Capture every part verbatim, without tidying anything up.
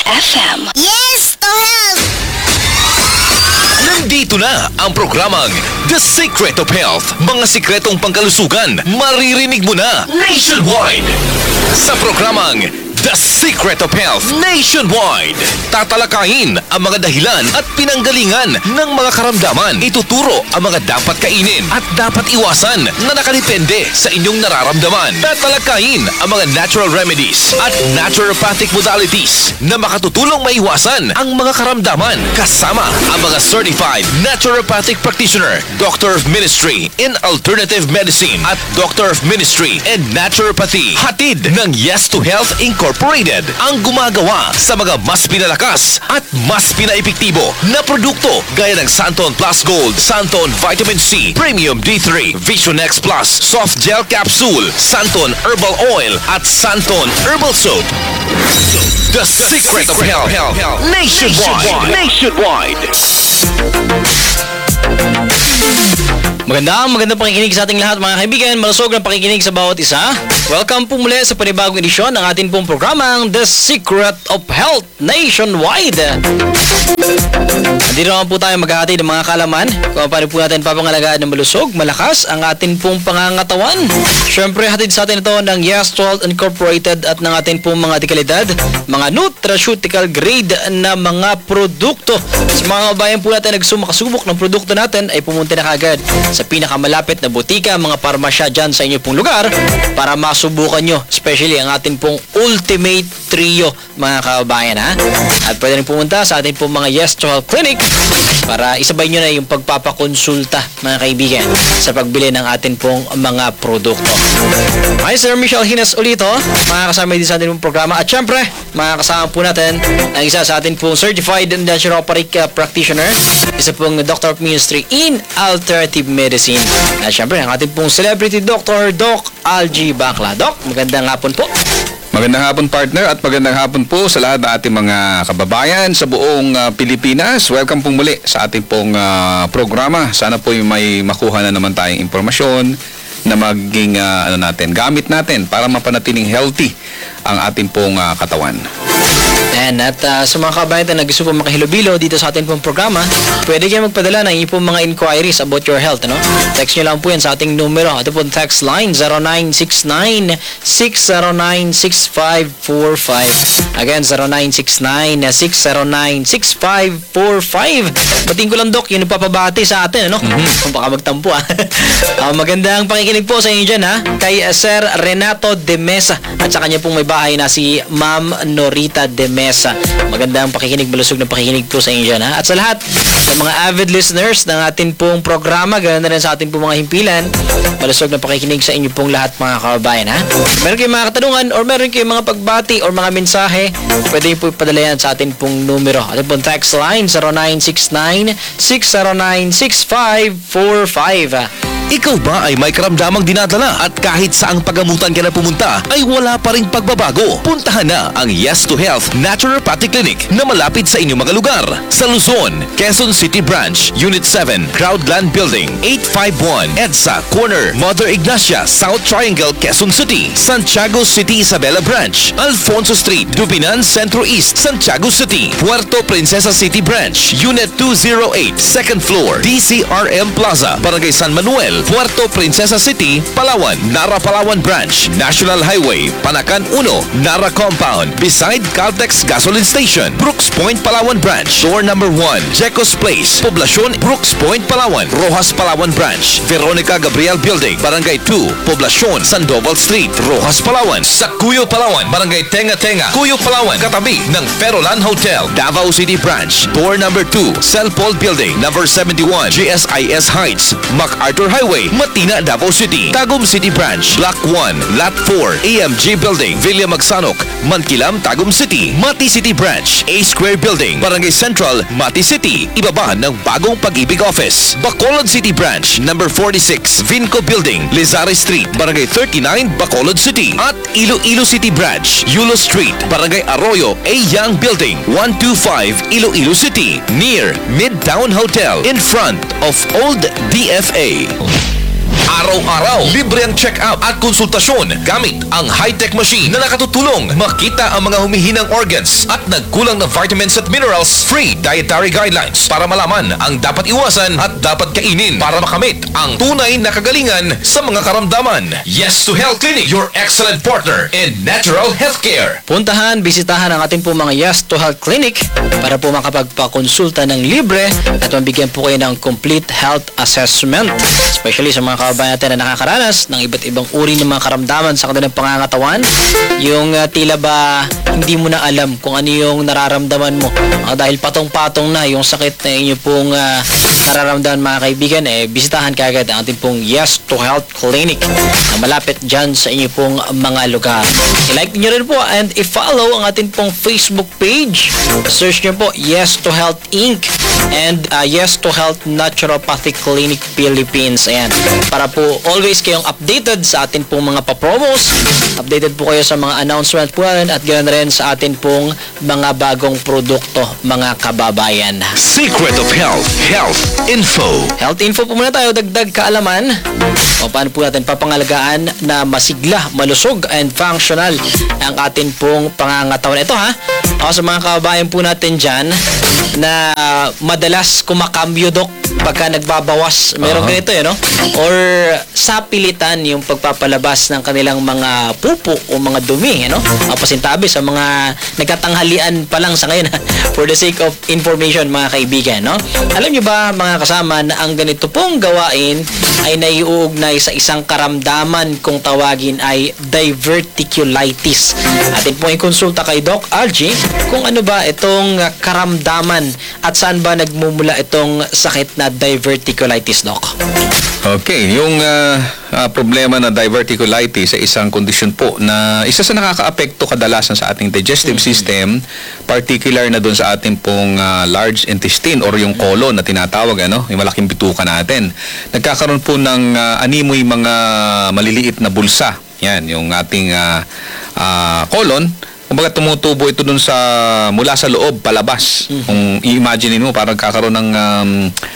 F M. Yes to health! Nandito na ang programang The Secret of Health. Mga sikretong pangkalusugan, maririnig mo na nationwide. Sa programang The Secret of Health Nationwide, tatalakayin ang mga dahilan at pinanggalingan ng mga karamdaman. Ituturo ang mga dapat kainin at dapat iwasan na nakadepende sa inyong nararamdaman. Tatalakayin ang mga natural remedies at naturopathic modalities na makatutulong maiwasan ang mga karamdaman. Kasama ang mga certified naturopathic practitioner, Doctor of Ministry in Alternative Medicine at Doctor of Ministry in Naturopathy. Hatid ng Yes to Health Incorporated ang gumagawa sa mga mas pinalakas at mas pinaepektibo na produkto gaya ng Santon Plus Gold, Santon Vitamin C, Premium D three, Vision X Plus, Soft Gel Capsule, Santon Herbal Oil at Santon Herbal Soap. The Secret of Health Nationwide. Nationwide. Magandang, magandang pakikinig sa ating lahat mga kaibigan. Malusog ng pakikinig sa bawat isa. Welcome po muli sa panibagong edisyon ng ating pong programang The Secret of Health Nationwide. Hindi naman po tayo maghahati ng mga kalaman kung paano po natin papangalagaan ng malusog, malakas ang ating pong pangangatawan. Siyempre, hatid sa atin ito ng Yes to Health Incorporated at ng ating pong mga dekalidad, mga nutraceutical grade na mga produkto. Sa mga kabayan po natin nagsumakasubok ng produkto natin ay pumunta na kagad sa pinakamalapit na butika, mga parmasya dyan sa inyo pong lugar para masubukan nyo, especially ang ating pong Ultimate Trio mga kababayan ha. At pwede rin pumunta sa ating pong mga Yes to Health Clinic para isabay nyo na yung pagpapakonsulta mga kaibigan sa pagbili ng ating pong mga produkto. Hi, Sir Michelle Hines ulito, mga kasama din sa ating pong programa. At syempre, mga kasama po natin ang isa sa ating pong Certified Naturopathic uh, Practitioner, isa pong Doctor of Ministry in Alternative Medicine. At syempre, ang ating pong Celebrity Doctor, Doc Algie Bacla. Doc, magandang hapon po. Magandang hapon partner at magandang hapon po sa lahat ng ating mga kababayan sa buong uh, Pilipinas. Welcome po muli sa ating pong uh, programa. Sana po may makuha na naman tayong impormasyon na maging uh, ano natin, gamit natin para mapanatiling healthy ang ating pong uh, katawan. And at uh, sa mga kabayan na gusto po makahilubilo dito sa ating pong programa, pwede kayo magpadala ng inyong pong mga inquiries about your health. Ano? Text nyo lang po yan sa ating numero. Ito po text line zero nine six nine, six zero nine, six five four five. Again, zero nine six nine, six zero nine, six five four five. Batiin ko lang, Doc, yun nagpapabati sa atin. Ano? Mm-hmm. Kung baka magtampo ha. uh, magandang pakikinig po sa inyo dyan ha. Kay uh, Sir Renato De Mesa at sa kanya pong may bahay na si Ma'am Norita De Mesa. Magandang pakikinig, malusog na pakikinig po sa inyo dyan ha. At sa lahat sa mga avid listeners ng ating pong programa, ganoon na rin sa ating pong mga himpilan, malusog na pakikinig sa inyo pong lahat mga kababayan ha. Meron kayong mga katanungan or meron kayong mga pagbati or mga mensahe, pwede po ipadala yan sa ating pong numero. Ating pong text line zero nine six nine, six zero nine, six five four five. Ikaw ba ay may karamdamang dinadala at kahit saang pagamutan ka na pumunta ay wala pa ring pagbabago? Puntahan na ang Yes to Health Naturopathic Clinic na malapit sa inyong mga lugar. Sa Luzon, Quezon City Branch, Unit seven, Crowdland Building, eight five one, EDSA Corner, Mother Ignacia, South Triangle, Quezon City. Santiago City Isabela Branch, Alfonso Street, Dubinan Centro East, Santiago City. Puerto Princesa City Branch, Unit two oh eight, second floor, D C R M Plaza, Barangay San Manuel, Puerto Princesa City, Palawan. Nara Palawan Branch, National Highway, Panacan one, Nara Compound, beside Caltex Gasoline Station. Brooks Point Palawan Branch, door number one, Jecos Place, Poblacion, Brooks Point Palawan. Rojas Palawan Branch, Veronica Gabriel Building, Barangay two, Poblacion, Sandoval Street, Rojas Palawan. Sa Cuyo Palawan, Barangay Tenga Tenga, Cuyo Palawan, katabi ng Ferolan Hotel. Davao City Branch, door number two, Cell Paul Building, number seventy-one, G S I S Heights, MacArthur Highway, Matina, Davao City. Tagum City Branch, Block one, Lot four, A M G Building, Villa Magsanok, Mankilam, Tagum City. Mati City Branch, A Square Building, Barangay Central, Mati City, ibaba ng bagong Pag-ibig Office. Bacolod City Branch, number forty-six, Vinco Building, Lizare Street, Barangay thirty-nine, Bacolod City. At Iloilo City Branch, Yulo Street, Barangay Arroyo, A Young Building, one twenty-five, Iloilo City, near Midtown Hotel, in front of Old D F A. Araw-araw, libre ang check-up at konsultasyon gamit ang high-tech machine na nakatutulong makita ang mga humihinang organs at nagkulang na vitamins at minerals. Free dietary guidelines para malaman ang dapat iwasan at dapat kainin para makamit ang tunay na kagalingan sa mga karamdaman. Yes to Health Clinic, your excellent partner in natural healthcare. Puntahan, bisitahan ang ating po mga Yes to Health Clinic para po makapagpakonsulta ng libre at mabigyan po kayo ng complete health assessment. Especially sa mga kababayan natin na nakakaranas ng iba't ibang uri ng mga karamdaman sa kanilang pangangatawan. Yung uh, tila ba hindi mo na alam kung ano yung nararamdaman mo. Uh, dahil patong-patong na yung sakit na inyo pong uh, nararamdaman mga kaibigan, eh, bisitahan kagad ang ating pong Yes to Health Clinic na malapit dyan sa inyo pong mga lugar. I-like nyo rin po and i-follow ang ating pong Facebook page. Search nyo po Yes to Health Incorporated and uh, Yes to Health Naturopathic Clinic Philippines. Ayan. Para po always kayong updated sa atin pong mga papromos. Updated po kayo sa mga announcement po yan at ganoon rin sa atin pong mga bagong produkto mga kababayan. Secret of Health, Health Info. Health info po muna tayo, dagdag kaalaman. O paano po natin papangalagaan na masigla, malusog, and functional ang atin pong pangangatawan. Ito ha, ako sa mga kababayan po natin dyan na madalas kumakambyo dok pagka nagbabawas. Meron Uh-huh. ganito eh, no? Or sa pilitan yung pagpapalabas ng kanilang mga pupo o mga dumi, no? O pasintabi sa mga nagkatanghalian pa lang sa ngayon for the sake of information mga kaibigan, no? Alam nyo ba mga kasama na ang ganito pong gawain ay naiuugnay sa isang karamdaman kung tawagin ay diverticulitis. Atin pong ikonsulta kay Doc Algie kung ano ba itong karamdaman at saan ba nagmumula itong sakit na diverticulitis, Doc? Okay, yung ah, ah, problema na diverticulitis sa isang kondisyon po na isa sa nakakaapekto kadalasan sa ating digestive system, particular na doon sa ating pong ah, large intestine or yung colon na tinatawag, ano, yung malaking bituka natin. Nagkakaroon po ng ah, animoy mga maliliit na bulsa. Yan, yung ating ah, ah, colon. Kumbaga tumutubo ito dun sa mula sa loob palabas. Mm-hmm. Kung i-imagine mo parang kakaroon ng um,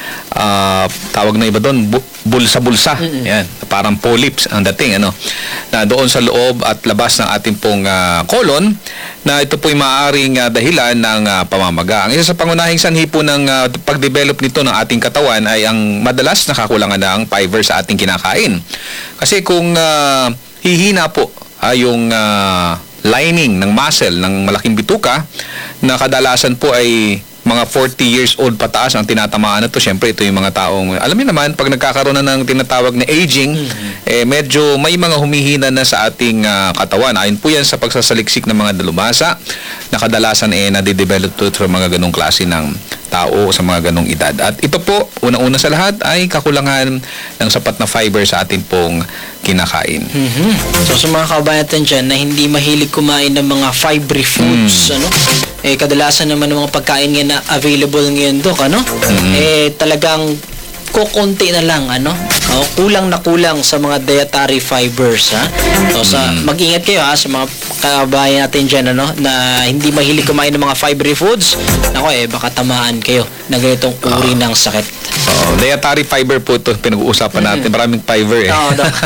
uh, tawag na iba doon bu- bulsa-bulsa. Mm-hmm. Yan, parang polyps ang dating, ano. Na doon sa loob at labas ng ating pong uh, colon na ito po'y maaaring uh, dahilan ng uh, pamamaga. Ang isa sa pangunahing sanhi po ng uh, pag-develop nito ng ating katawan ay ang madalas nakakulangan ng fiber sa ating kinakain. Kasi kung uh, hihina po uh, yung uh, lining ng muscle ng malaking bituka na kadalasan po ay mga forty years old pataas ang tinatamaan na to. Siyempre, ito yung mga taong, alam niyo naman, pag nagkakaroon na ng tinatawag na aging, mm-hmm. eh, medyo may mga humihina na sa ating uh, katawan. Ayon po yan sa pagsasaliksik ng mga dalubhasa na kadalasan eh, nadidevelop to sa mga ganong klase ng tao sa mga ganong edad. At ito po, unang-una sa lahat ay kakulangan ng sapat na fiber sa ating pong kinakain. Mm-hmm. So sa mga kababayan natin dyan na hindi mahilig kumain ng mga fibery foods, Mm. ano? Eh kadalasan naman ng mga pagkain ngayon na available ngayon, Dok, ano? Mm. Eh talagang kukunti na lang, ano? O, kulang na kulang sa mga dietary fibers, ha? So sa Mm. mag-ingat kayo ha sa mga kababayan natin dyan, ano, na hindi mahilig kumain ng mga fibery foods. Nako eh baka tamaan kayo ng ganitong uri ng sakit. Oh, dietary fiber po ito pinag-uusapan natin. Maraming fiber eh. Oo, Dok.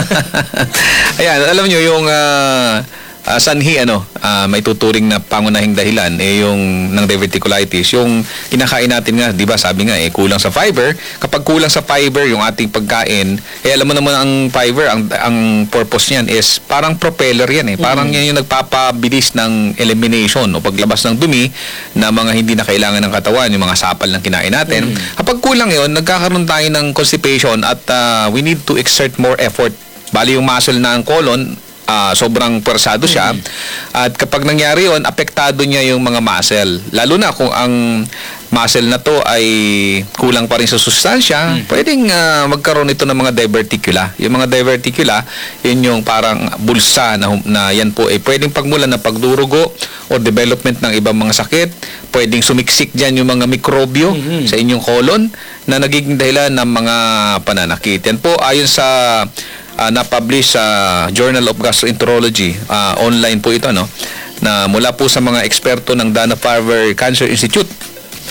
Ayan, alam nyo yung ah, ah, sanhi, ano, ah, may tuturing na pangunahing dahilan eh yung ng diverticulitis. Yung kinakain natin nga, di ba, sabi nga eh kulang sa fiber. Kapag kulang sa fiber yung ating pagkain, eh alam mo naman ang fiber, ang ang purpose niyan is parang propeller yan eh. Parang yan yung nagpapabilis ng elimination o paglabas ng dumi na mga hindi na kailangan ng katawan, yung mga sapal ng kinain natin. Kapag kulang yon, nagkakaroon tayo ng constipation at ah, we need to exert more effort. Bali yung muscle na ang colon, Uh, sobrang pwersado siya. Mm-hmm. At kapag nangyari yon, apektado niya yung mga muscle. Lalo na kung ang muscle na to ay kulang pa rin sa sustansya, mm-hmm. pwedeng uh, magkaroon ito ng mga diverticula. Yung mga diverticula, yun yung parang bulsa na, na yan po ay pwedeng pagmulan ng pagdurugo o development ng ibang mga sakit. Pwedeng sumiksik dyan yung mga mikrobyo mm-hmm. sa inyong colon na nagiging dahilan ng mga pananakit. Yan po ayon sa Uh, na-publish sa uh, Journal of Gastroenterology, uh, online po ito, no, na mula po sa mga eksperto ng Dana-Farber Cancer Institute.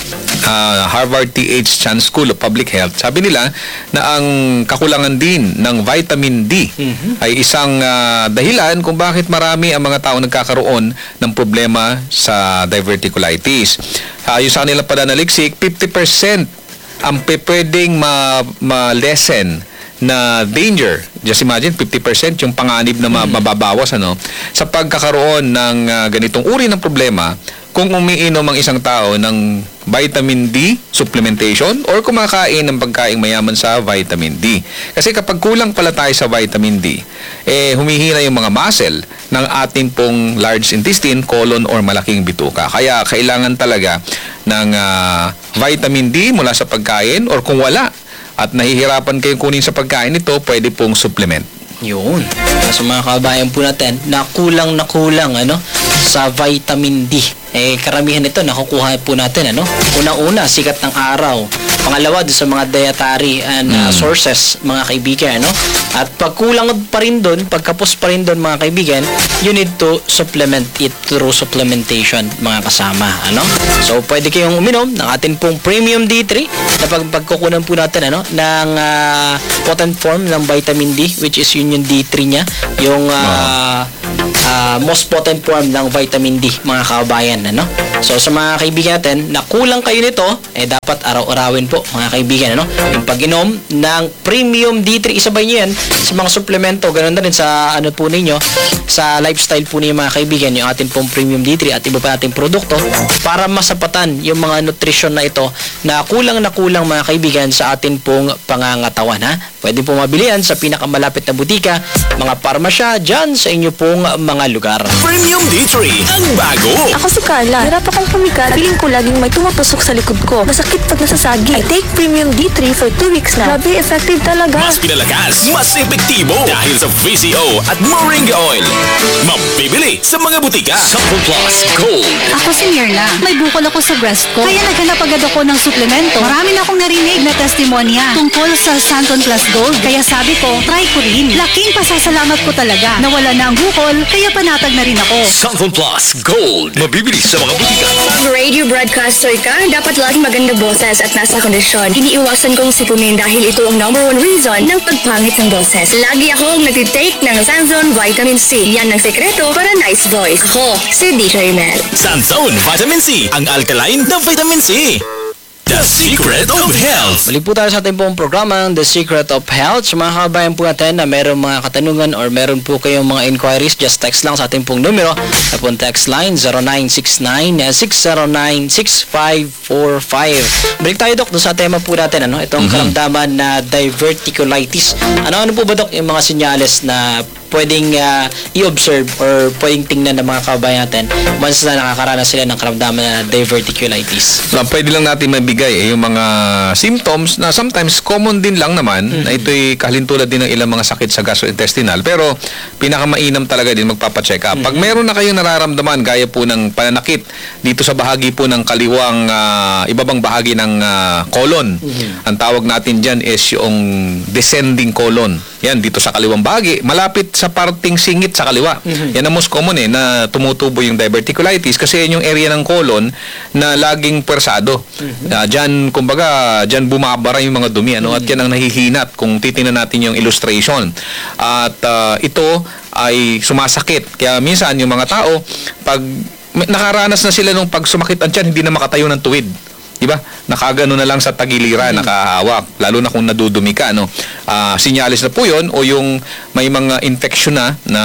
ah, Harvard T H Chan School of Public Health, sabi nila na ang kakulangan din ng vitamin D ay isang ah, dahilan kung bakit marami ang mga tao nagkakaroon ng problema sa diverticulitis. Ayon sa kanilang pananaliksik, fifty percent ang pe- pwedeng ma- ma-lessen na danger. Just imagine, fifty percent yung panganib na ma- mababawas ano, sa pagkakaroon ng ah, ganitong uri ng problema kung umiinom ang isang tao ng vitamin D supplementation or kumakain ng pagkain mayaman sa vitamin D. Kasi kapag kulang pala tayo sa vitamin D, eh humihina yung mga muscle ng ating pong large intestine, colon or malaking bituka. Kaya kailangan talaga ng ah, vitamin D mula sa pagkain, or kung wala at nahihirapan kayong kunin sa pagkain ito, pwede pong supplement. Yun. Sa mga kabayan po natin, na kulang na kulang ano, sa vitamin D. Eh, karamihan nito nakukuha po natin, ano? Unang-una, sikat ng araw. Pangalawa, doon sa mga dietary and uh, sources, mga kaibigan, ano? At pag kulang pa rin doon, pagkapos pa rin doon, mga kaibigan, you need to supplement it through supplementation, mga kasama, ano? So, pwede kayong uminom ng atin pong Premium D three na pag pagkukunan po natin, ano, ng uh, potent form ng vitamin D, which is yun yung D three niya, yung uh, uh, most potent form ng vitamin D, mga kabayan, ano? So, sa mga kaibigan natin, na kulang kayo nito, eh, dapat araw-arawin po, mga kaibigan, ano? Yung pag-inom ng Premium D three, isabay nyo yan sa mga suplemento, ganun na rin sa, ano po ninyo, sa lifestyle po ninyo, mga kaibigan, yung atin pong Premium D three at iba pa nating produkto, para masapatan yung mga nutrition na ito, na kulang na kulang, mga kaibigan, sa atin pong pangangatawan, ha? Pwede po mabili yan sa pinakamalapit na butika, mga parmasya, dyan sa inyo pong mga lugar. Premium D three, ang bago. Ako si Carla. Hirap akong pumikat. Feeling ko laging may tumapasok sa likod ko. Masakit pag nasasagi. I take Premium D three for two weeks na. Grabe, effective talaga. Mas pinalakas, mas epektibo dahil sa V C O at Moringa Oil. Mabibili sa mga butika. Sample Plus Gold. Ako si Mirna. May bukol ako sa breast ko. Kaya naghanap agad ako ng suplemento. Marami na akong narinig na testimonya tungkol sa Santon Plus Gold. Kaya sabi ko, try ko rin. Laking pasasalamat ko talaga. Nawala na ang bukol, kaya panatag na rin ako. Sample Plus Gold. Mabibili sa mga butika. Pag radio broadcaster ka, dapat laging maganda boses at nasa kondisyon. Iniiwasan kong sipunin dahil ito ang number one reason ng pagpangit ng boses. Lagi akong nagtitake ng Sanzone Vitamin C. Yan ang sekreto para nice voice. Ako, si D J Mel. Sanzone Vitamin C, ang alkaline ng vitamin C. The Secret of Health. Balik po tayo sa ating pong programang The Secret of Health. Sa mga kabayan po natin na meron mga katanungan or meron po kayong mga inquiries, just text lang sa ating pong numero. Sa pong text line zero nine six nine, six zero nine, six five four five. Balik tayo, Dok, doon sa tema po natin, ano? Itong karamdaman na diverticulitis. Ano-ano po ba, Dok, yung mga senyales na pwedeng uh, i-observe or pwedeng tingnan ng mga kabayan natin once na nakakaranas sila ng karamdaman na diverticulitis? So, pwede lang natin mabigay eh, yung mga symptoms na sometimes common din lang naman, mm-hmm. na ito'y kahalintulad din ng ilang mga sakit sa gastrointestinal, pero pinakamainam talaga din magpapacheck up. Mm-hmm. Pag meron na kayong nararamdaman gaya po ng pananakit dito sa bahagi po ng kaliwang uh, ibabang bahagi ng uh, colon, mm-hmm. ang tawag natin dyan is yung descending colon. Yan, dito sa kaliwang bahagi, malapit sa parting singit sa kaliwa. Mm-hmm. Yan ang most common eh, na tumutubo yung diverticulitis kasi yan yung area ng colon na laging pwersado. Mm-hmm. Uh, dyan, kumbaga, dyan bumabara yung mga dumi, ano? Mm-hmm. At yan ang nahihinat kung titingnan natin yung illustration. At uh, ito ay sumasakit. Kaya minsan yung mga tao, pag nakaranas na sila nung pag sumakit ang tiyan, hindi na makatayo ng tuwid. Diba? Nakagano na lang sa tagiliran, mm-hmm. nakahawak. Lalo na kung nadudumi ka, no? Uh, sinyalis na po yun, o yung may mga infection na na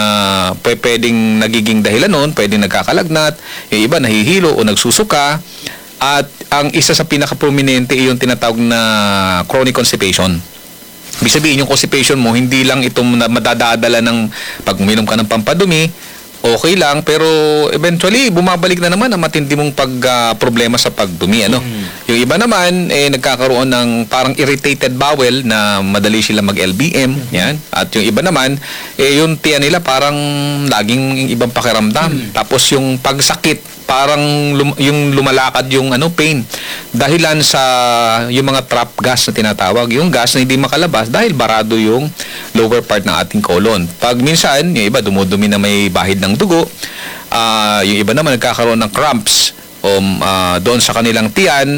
pwedeng nagiging dahilan nun, pwedeng nagkakalagnat, yung iba nahihilo o nagsusuka. At ang isa sa pinaka-prominente ay yung tinatawag na chronic constipation. Ibig sabihin, yung constipation mo, hindi lang itong madadadala ng pag uminom ka ng pampadumi, okay lang, pero eventually bumabalik na naman ang matindi mong pag uh, problema sa pagdumi, ano. Mm. Yung iba naman eh nagkakaroon ng parang irritated bowel na madali sila mag-L B M, mm. yan. At yung iba naman eh yung tiyan nila parang laging ibang pakiramdam. Mm. Tapos yung pagsakit parang lum- yung lumalakad yung ano pain dahilan sa yung mga trap gas na tinatawag, yung gas na hindi makalabas dahil barado yung lower part ng ating colon. Pag minsan yung iba dumudumi na may bahid ng dugo, uh, yung iba naman nagkakaroon ng cramps o uh, doon sa kanilang tiyan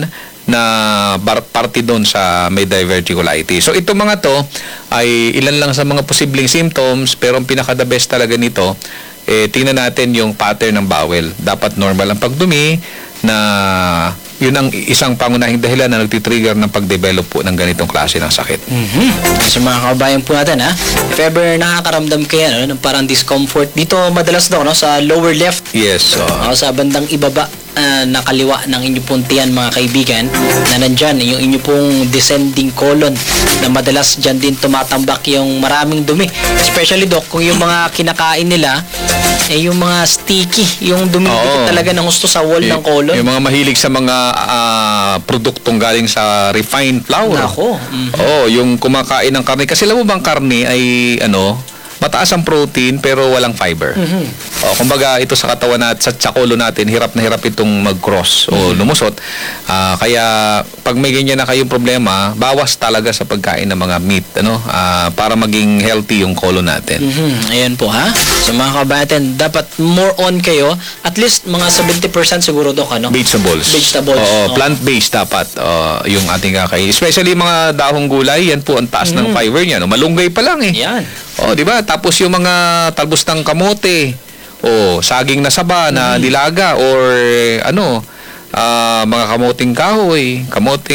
na bar- parte doon sa may diverticulitis. So ito mga to ay ilan lang sa mga posibleng symptoms, pero ang pinaka-the best talaga nito, eh, tingnan natin yung pattern ng bowel. Dapat normal ang pagdumi, na yun ang isang pangunahing dahilan na nagtitrigger ng pag-develop po ng ganitong klase ng sakit. Mhm. Sa mga kabayan po natin, ha, if ever nakakaramdam kayo ano, ng parang discomfort, dito madalas daw no, sa lower left, Yes. So, o sa bandang ibaba ah, na kaliwa ng inyong pong tiyan, mga kaibigan, na nandyan yung inyong pong descending colon, na madalas dyan din tumatambak yung maraming dumi. Especially, Doc, kung yung mga kinakain nila, eh yung mga sticky, yung dumidikit Oo. talaga ng gusto sa wall y- ng colon. yung mga mahilig sa mga ah, produktong galing sa refined flour. Nako. Mhm. Oo, yung kumakain ng karne. Kasi alam mo bang karne ay ano, mataas ang protein pero walang fiber. O, kumbaga ito sa katawan natin, sa tsakulo natin, hirap na hirap itong mag-cross o lumusot. Ah, kaya pag may ganyan na kayong problema, bawas talaga sa pagkain ng mga meat, ano, ah, para maging healthy yung colon natin. Mhm. Ayan po, ha. So mga kabayan, dapat more on kayo, at least mga seventy percent siguro, Doc, ano? Vegetables. Vegetables. Oo, Oo. plant-based dapat uh, yung ating kakain. Especially mga dahong gulay, yan po ang taas ng fiber niya. No? Malunggay pa lang eh. Yan. Oh, di ba? Tapos yung mga talbos ng kamote, o saging na saba na nilaga, or ano, ah, mga kamoting kahoy, kamote